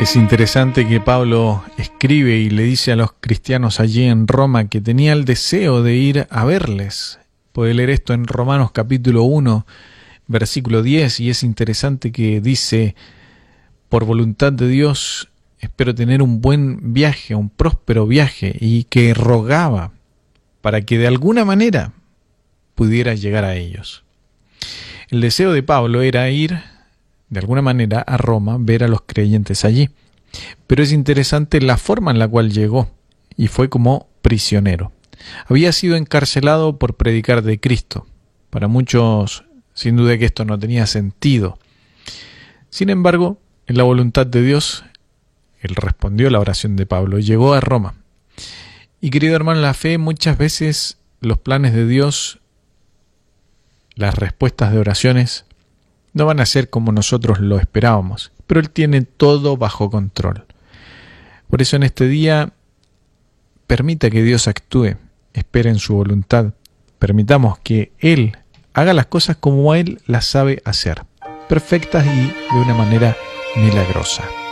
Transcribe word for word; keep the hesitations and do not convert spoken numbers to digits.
Es interesante que Pablo escribe y le dice a los cristianos allí en Roma que tenía el deseo de ir a verles. Puede leer esto en Romanos capítulo uno, versículo diez, y es interesante que dice: por voluntad de Dios espero tener un buen viaje, un próspero viaje, y que rogaba para que de alguna manera pudiera llegar a ellos. El deseo de Pablo era ir de alguna manera a Roma, ver a los creyentes allí. Pero es interesante la forma en la cual llegó, y fue como prisionero. Había sido encarcelado por predicar de Cristo. Para muchos, sin duda que esto no tenía sentido. Sin embargo, en la voluntad de Dios, Él respondió a la oración de Pablo y llegó a Roma. Y querido hermano, en la fe muchas veces los planes de Dios, las respuestas de oraciones, no van a ser como nosotros lo esperábamos, pero Él tiene todo bajo control. Por eso en este día, permita que Dios actúe, espere en su voluntad, permitamos que Él haga las cosas como Él las sabe hacer, perfectas y de una manera milagrosa.